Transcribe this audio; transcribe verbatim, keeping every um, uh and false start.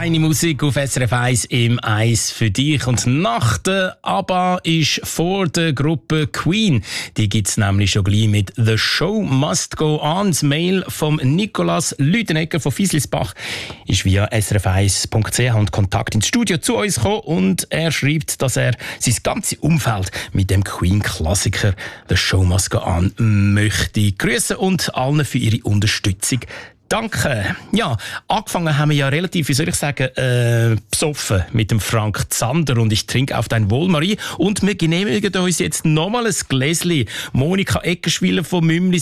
Feine Musik auf S R F eins im Eis für dich. Und nach der ABBA ist vor der Gruppe Queen. Die gibt's nämlich schon gleich mit «The Show Must Go On». Das Mail vom Nicolas Lüdenegger von Fieslisbach ist via s r f eins punkt c h und Kontakt ins Studio zu uns gekommen. Und er schreibt, dass er sein ganzes Umfeld mit dem Queen-Klassiker «The Show Must Go On» möchte grüßen und allen für ihre Unterstützung danke. Ja, angefangen haben wir ja relativ, wie soll ich sagen, äh, besoffen mit dem Frank Zander und ich trinke auf dein Wohl, Marie. Und wir genehmigen uns jetzt nochmal ein Gläschen. Monika Eckerschwiller von Mümli